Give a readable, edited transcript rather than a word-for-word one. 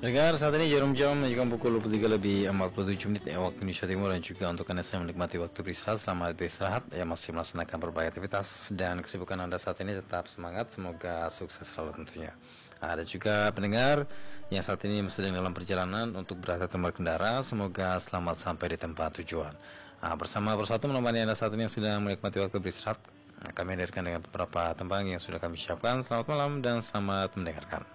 Dengar saat ini jarum jam menunjukkan pukul 23:47 waktu Indonesia Timur, dan juga untuk Anda yang menikmati waktu beristirahat, selamat beristirahat yang masih melaksanakan berbagai aktivitas dan kesibukan Anda saat ini. Tetap semangat, semoga sukses selalu tentunya. Ada juga pendengar yang saat ini sedang dalam perjalanan untuk berangkat berkendara, semoga selamat sampai di tempat tujuan. Bersama persatu menemani Anda saat ini yang sedang menikmati waktu beristirahat, kami hadirkan dengan beberapa tembang yang sudah kami siapkan. Selamat malam dan selamat mendengarkan.